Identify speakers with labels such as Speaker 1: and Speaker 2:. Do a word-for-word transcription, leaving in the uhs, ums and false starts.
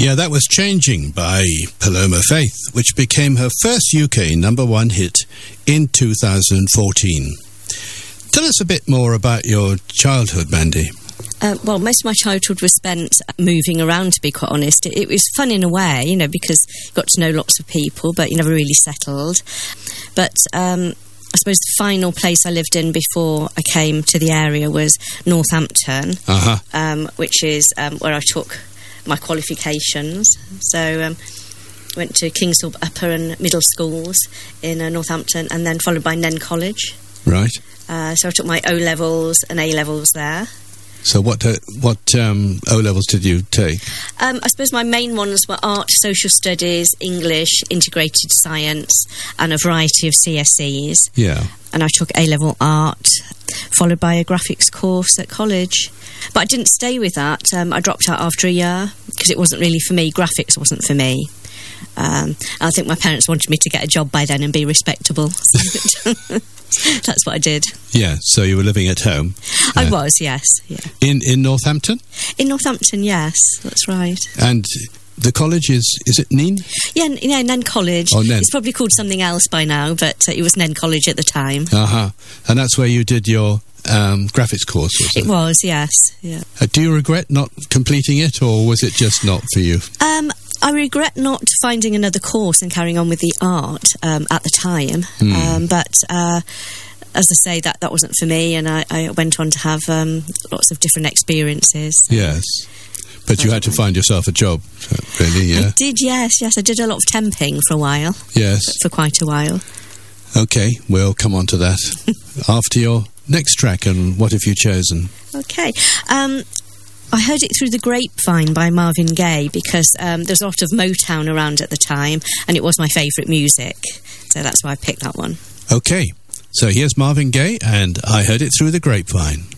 Speaker 1: Yeah, that was Changing by Paloma Faith, which became her first U K number one hit in two thousand fourteen. Tell us a bit more about your childhood, Mandy.
Speaker 2: Uh, well, most of my childhood was spent moving around, to be quite honest. It, it was fun in a way, you know, because you got to know lots of people, but you never really settled. But um, I suppose the final place I lived in before I came to the area was Northampton,
Speaker 1: uh-huh.
Speaker 2: um, which is um, where I took my qualifications. So um, went to Kingsthorpe Upper and Middle Schools in uh, Northampton, and then followed by Nen College.
Speaker 1: Right.
Speaker 2: Uh, so I took my O-levels and A-levels there.
Speaker 1: So what uh, what um, O-levels did you take?
Speaker 2: Um, I suppose my main ones were art, social studies, English, integrated science, and a variety of C S Es.
Speaker 1: Yeah.
Speaker 2: And I took A-level art, followed by a graphics course at college. But I didn't stay with that. Um, I dropped out after a year because it wasn't really for me. Graphics wasn't for me. Um, I think my parents wanted me to get a job by then and be respectable. That's what I did.
Speaker 1: Yeah, so you were living at home?
Speaker 2: I
Speaker 1: uh,
Speaker 2: was, yes. Yeah.
Speaker 1: In in Northampton?
Speaker 2: In Northampton, yes, that's right.
Speaker 1: And the college is, is it Nen?
Speaker 2: Yeah, n- yeah, Nen College.
Speaker 1: Oh, Nen.
Speaker 2: It's probably called something else by now, but uh, it was Nen College at the time.
Speaker 1: Uh-huh. And that's where you did your um, graphics course, was it?
Speaker 2: It was, yes, yeah.
Speaker 1: Uh, do you regret not completing it, or was it just not for you?
Speaker 2: Um... I regret not finding another course and carrying on with the art um, at the time.
Speaker 1: Mm.
Speaker 2: Um, but uh, as I say, that, that wasn't for me, and I, I went on to have um, lots of different experiences.
Speaker 1: Yes. But you had to find yourself a job, really, yeah?
Speaker 2: I did, yes, yes. I did a lot of temping for a while.
Speaker 1: Yes.
Speaker 2: For quite a while.
Speaker 1: OK, we'll come on to that after your next track. And what have you chosen?
Speaker 2: OK. Um... I heard it through the grapevine by Marvin Gaye because um, there's a lot of Motown around at the time, and it was my favourite music, so that's why I picked that one.
Speaker 1: OK, so here's Marvin Gaye and I Heard It Through the Grapevine.